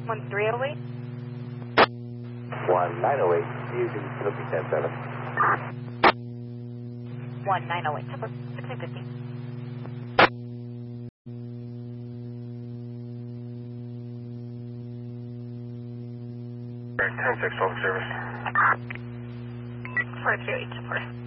1308. 1908, using looking 107. 1908, Temper 1650. Alright, 10-6, public service. 408, Temper.